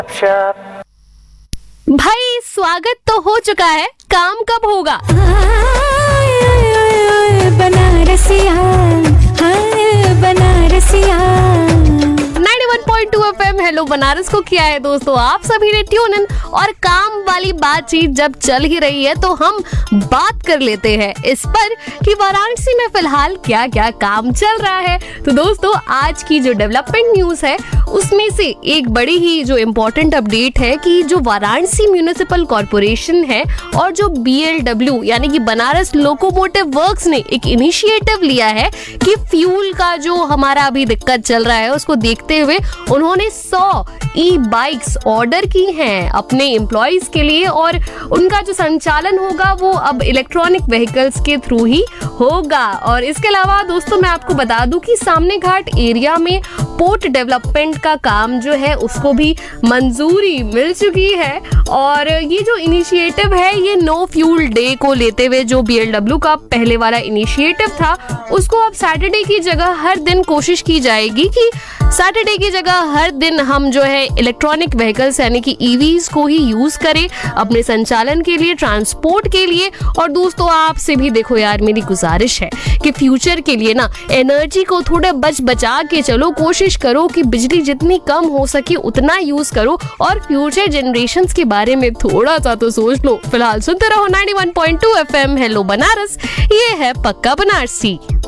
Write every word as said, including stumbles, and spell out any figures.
भाई स्वागत तो हो चुका है, काम कब होगा? बनारसिया हाय बनारसिया ninety one point two F M hello Banaras को किया है दोस्तों आप सभी ने ट्यून इन। और काम वाली बातचीत जब चल ही रही है तो हम बात कर लेते हैं इस पर कि वाराणसी में फिलहाल क्या क्या काम चल रहा है। तो दोस्तों आज की जो डेवलपमेंट न्यूज है उसमें से एक बड़ी ही जो इम्पोर्टेंट अपडेट है कि जो वाराणसी म्यूनिसिपल कॉर्पोरेशन है और जो बी एल डब्ल्यू यानी कि बनारस लोकोमोटिव वर्क्स ने एक इनिशिएटिव लिया है कि फ्यूल का जो हमारा अभी दिक्कत चल रहा है उसको देखते हुए उन्होंने सौ ई बाइक्स ऑर्डर की हैं अपने एम्प्लॉइज के लिए और उनका जो संचालन होगा वो अब इलेक्ट्रॉनिक व्हीकल्स के थ्रू ही होगा। और इसके अलावा दोस्तों मैं आपको बता दूं कि सामने घाट एरिया में पोर्ट डेवलपमेंट का काम जो है उसको भी मंजूरी मिल चुकी है। और ये जो इनिशिएटिव है ये नो फ्यूल डे को लेते हुए जो बी एल डब्ल्यू का पहले वाला इनिशिएटिव था उसको अब सैटरडे की जगह हर दिन कोशिश की जाएगी कि सैटरडे की जगह हर दिन हम जो है इलेक्ट्रॉनिक व्हीकल्स यानी कि ई वीज़ को ही यूज करें अपने संचालन के लिए, ट्रांसपोर्ट के लिए। और दोस्तों आपसे भी देखो यार मेरी गुजारिश है कि फ्यूचर के लिए ना एनर्जी को थोड़ा बच बचा के चलो, कोशिश करो कि बिजली जितनी कम हो सके उतना यूज करो और फ्यूचर जनरेशंस के बारे में थोड़ा सा तो सोच लो। फिलहाल सुनते रहो ninety one point two F M hello Banaras, ये है पक्का बनारसी।